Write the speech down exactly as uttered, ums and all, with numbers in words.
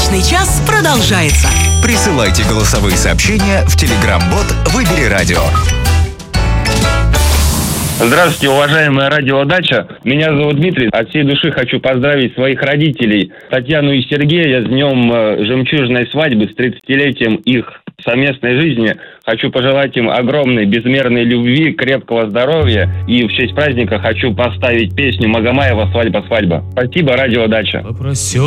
Брачный час продолжается. Присылайте голосовые сообщения в Telegram-бот «Выбери радио». Здравствуйте, уважаемая радиодача. Меня зовут Дмитрий. От всей души хочу поздравить своих родителей, Татьяну и Сергея, с днем э, жемчужной свадьбы, с тридцатилетием их совместной жизни. Хочу пожелать им огромной, безмерной любви, крепкого здоровья. И в честь праздника хочу поставить песню Магомаева «Свадьба, свадьба». Спасибо, радиодача.